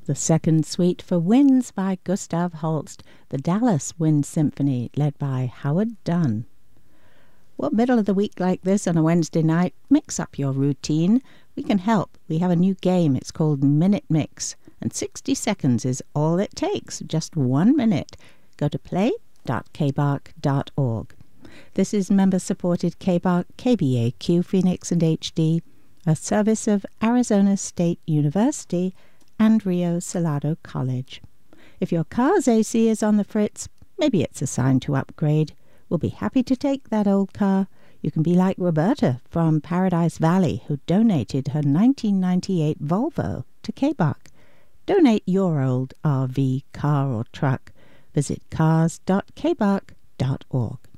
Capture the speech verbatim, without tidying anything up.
The second suite for Winds by Gustav Holst, the Dallas Wind Symphony, led by Howard Dunn. Well, middle of the week like this on a Wednesday night, mix up your routine. We can help. We have a new game. It's called Minute Mix, and sixty seconds is all it takes, just one minute. Go to play dot k b a r c dot org. This is member-supported K B A R C, K B A Q, Phoenix and H D, a service of Arizona State University and Rio Salado College. If your car's A C is on the fritz, maybe it's a sign to upgrade. We'll be happy to take that old car. You can be like Roberta from Paradise Valley, who donated her nineteen ninety-eight Volvo to K B A R C. Donate your old R V, car or truck. Visit cars dot k b a r c dot org.